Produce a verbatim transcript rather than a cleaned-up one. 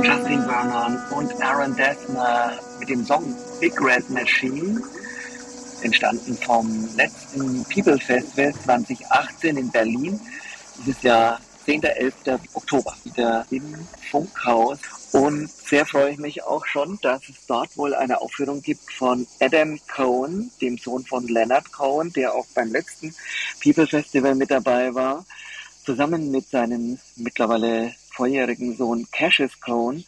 Justin Vernon und Aaron Dessner mit dem Song Big Red Machine, entstanden vom letzten People Festival zwanzig achtzehn in Berlin. Dieses Jahr zehnter elfter Oktober wieder im Funkhaus. Und sehr freue ich mich auch schon, dass es dort wohl eine Aufführung gibt von Adam Cohen, dem Sohn von Leonard Cohen, der auch beim letzten People Festival mit dabei war, zusammen mit seinem mittlerweile volljährigen Sohn Cassius Cohen.